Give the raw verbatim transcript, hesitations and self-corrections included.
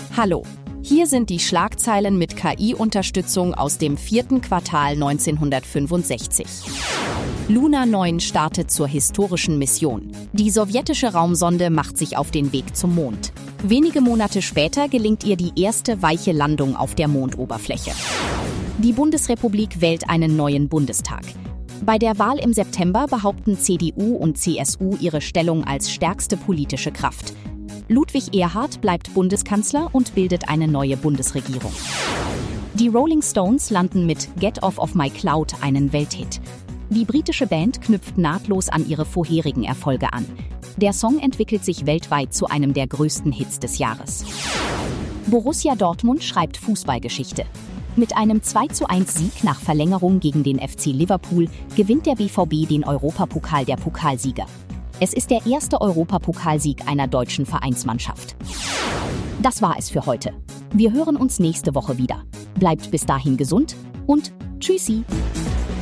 Hallo, hier sind die Schlagzeilen mit K I-Unterstützung aus dem vierten Quartal neunzehnhundertfünfundsechzig. Luna neun startet zur historischen Mission. Die sowjetische Raumsonde macht sich auf den Weg zum Mond. Wenige Monate später gelingt ihr die erste weiche Landung auf der Mondoberfläche. Die Bundesrepublik wählt einen neuen Bundestag. Bei der Wahl im September behaupten C D U und C S U ihre Stellung als stärkste politische Kraft. Ludwig Erhard bleibt Bundeskanzler und bildet eine neue Bundesregierung. Die Rolling Stones landen mit Get Off of My Cloud einen Welthit. Die britische Band knüpft nahtlos an ihre vorherigen Erfolge an. Der Song entwickelt sich weltweit zu einem der größten Hits des Jahres. Borussia Dortmund schreibt Fußballgeschichte. Mit einem zwei zu eins Sieg nach Verlängerung gegen den F C Liverpool gewinnt der B V B den Europapokal der Pokalsieger. Es ist der erste Europapokalsieg einer deutschen Vereinsmannschaft. Das war es für heute. Wir hören uns nächste Woche wieder. Bleibt bis dahin gesund und tschüssi!